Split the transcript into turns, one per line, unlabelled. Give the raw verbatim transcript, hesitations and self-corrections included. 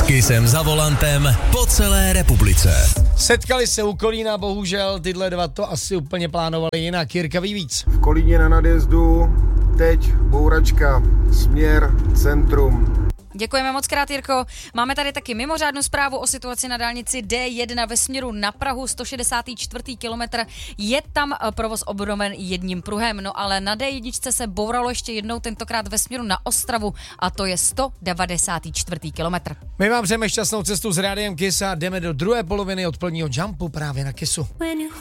Kissem za volantem po celé republice.
Setkali se u Kolína, bohužel tyhle dva to asi úplně plánovali jinak. Jirka ví víc.
V Kolíně na nadjezdu teď bouračka, směr centrum.
Děkujeme moc krát, Jirko. Máme tady taky mimořádnou zprávu o situaci na dálnici D jedna ve směru na Prahu, sto šedesátý čtvrtý kilometr. Je tam provoz obnoven jedním pruhem, no ale na D jedna se bouralo ještě jednou, tentokrát ve směru na Ostravu, a to je sto devadesátý čtvrtý kilometr.
My vám přejeme šťastnou cestu s Rádiem Kiss a jdeme do druhé poloviny odpoledního jumpu právě na Kissu.